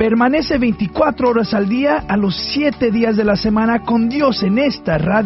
Permanece 24 horas al día, a los 7 días de la semana con Dios en esta radio.